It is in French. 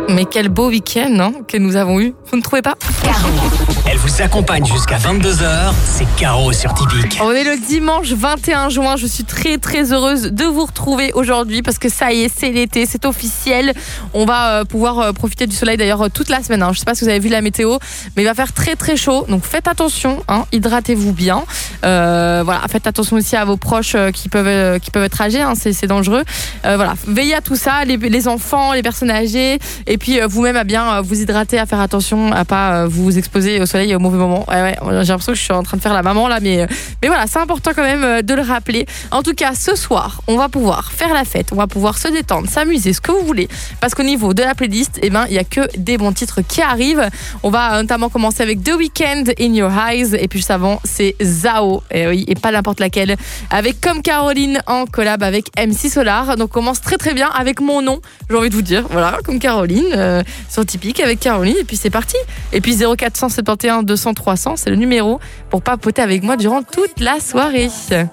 Mais quel beau week-end que nous avons eu, vous ne trouvez pas ? Caro. Elle vous accompagne jusqu'à 22h, c'est Caro sur Tipeee. On est le dimanche 21 juin, je suis très très heureuse de vous retrouver aujourd'hui parce que ça y est, c'est l'été, c'est officiel. On va pouvoir profiter du soleil d'ailleurs toute la semaine. Je ne sais pas si vous avez vu la météo, mais il va faire très très chaud, donc faites attention, hydratez-vous bien. Voilà, faites attention aussi à vos proches qui peuvent être âgés, c'est dangereux. Voilà, veillez à tout ça, les enfants, les personnes âgées, et puis vous-même à bien vous hydrater, à faire attention à pas vous exposer au soleil au mauvais moment. Ouais, j'ai l'impression que je suis en train de faire la maman là, mais voilà, c'est important quand même de le rappeler. En tout cas, ce soir, on va pouvoir faire la fête, on va pouvoir se détendre, s'amuser, ce que vous voulez, parce qu'au niveau de la playlist, il y a que des bons titres qui arrivent. On va notamment commencer avec The Weeknd, In Your Eyes, et puis juste avant, c'est Zao, et oui, et pas n'importe laquelle, avec Comme Caroline en collab avec MC Solar. Donc on commence très très bien avec mon nom, j'ai envie de vous dire, voilà, Comme Caroline, sur Tipeee avec Caroline, et puis c'est parti. Et puis 0471 200 300, c'est le numéro pour papoter avec moi durant toute la soirée.